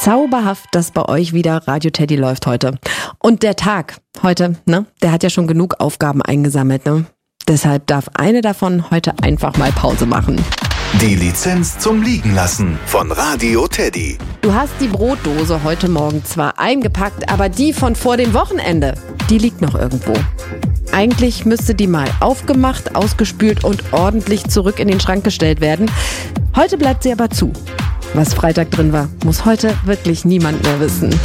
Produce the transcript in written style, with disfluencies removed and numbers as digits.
zauberhaft, dass bei euch wieder Radio Teddy läuft heute. Und der Tag heute, der hat ja schon genug Aufgaben eingesammelt, Deshalb darf eine davon heute einfach mal Pause machen. Die Lizenz zum Liegenlassen von Radio Teddy. Du hast die Brotdose heute Morgen zwar eingepackt, aber die von vor dem Wochenende, die liegt noch irgendwo. Eigentlich müsste die mal aufgemacht, ausgespült und ordentlich zurück in den Schrank gestellt werden. Heute bleibt sie aber zu. Was Freitag drin war, muss heute wirklich niemand mehr wissen.